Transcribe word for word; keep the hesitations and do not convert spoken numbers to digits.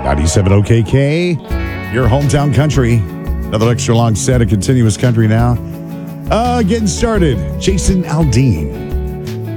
ninety-seven O K K, your hometown country. Another extra long set of continuous country now. Uh, getting started. Jason Aldean.